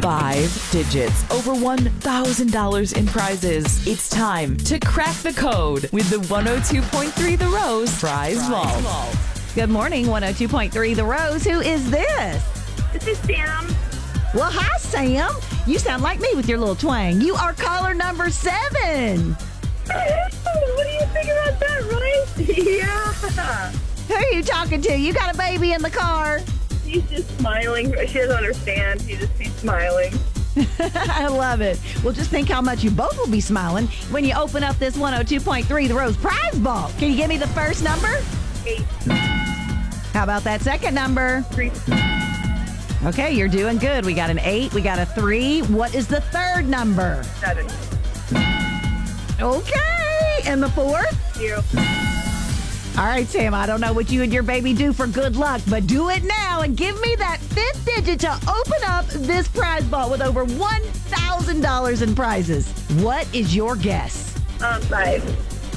5 digits. Over $1,000 in prizes. It's time to crack the code with the 102.3 The Rose Prize Vault. Good morning, 102.3 The Rose. Who is this? This is Sam. Well, hi, Sam. You sound like me with your little twang. You are caller number 7. What do you think about that, right? Yeah. Who are you talking to? You got a baby in the car. She's just smiling. She doesn't understand. She's smiling. I love it. Well, just think how much you both will be smiling when you open up this 102.3 The Rose Prize Vault. Can you give me the first number? 8. How about that second number? 3. Okay, you're doing good. We got an 8. We got a 3. What is the third number? 7. Okay. And the fourth? 0. All right, Sam, I don't know what you and your baby do for good luck, but do it now and give me that 5th digit to open up this prize vault with over $1,000 in prizes. What is your guess? 5.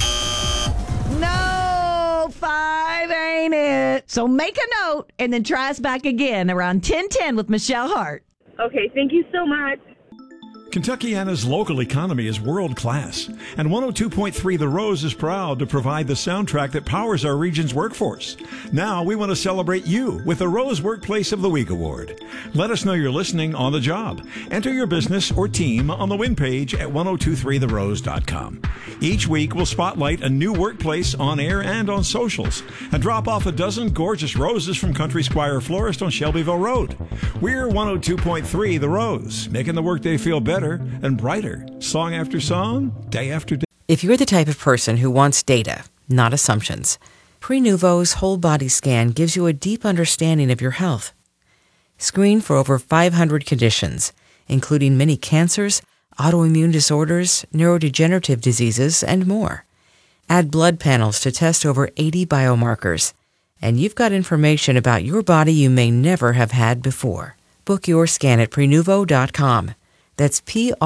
No, 5 ain't it. So make a note and then try us back again around 10:10 with Michelle Hart. Okay, thank you so much. Kentuckiana's local economy is world-class, and 102.3 The Rose is proud to provide the soundtrack that powers our region's workforce. Now we want to celebrate you with the Rose Workplace of the Week Award. Let us know you're listening on the job. Enter your business or team on the win page at 1023therose.com. Each week we'll spotlight a new workplace on air and on socials and drop off a dozen gorgeous roses from Country Squire Florist on Shelbyville Road. We're 102.3 The Rose, making the workday feel better and brighter, song after song, day after day. If you're the type of person who wants data, not assumptions, Prenuvo's whole body scan gives you a deep understanding of your health. Screen for over 500 conditions, including many cancers, autoimmune disorders, neurodegenerative diseases, and more. Add blood panels to test over 80 biomarkers, and you've got information about your body you may never have had before. Book your scan at Prenuvo.com. That's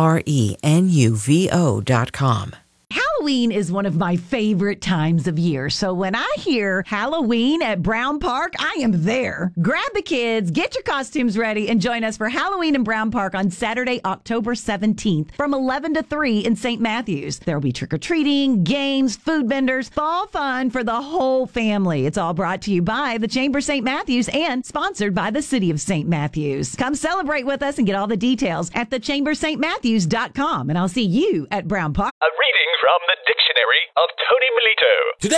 Prenuvo.com. Halloween is one of my favorite times of year. So when I hear Halloween at Brown Park, I am there. Grab the kids, get your costumes ready, and join us for Halloween in Brown Park on Saturday, October 17th from 11 to 3 in St. Matthews. There will be trick-or-treating, games, food vendors, fall fun for the whole family. It's all brought to you by the Chamber St. Matthews and sponsored by the City of St. Matthews. Come celebrate with us and get all the details at thechamberstmatthews.com. And I'll see you at Brown Park. A reading from the Dictionary of Tony Melito. Today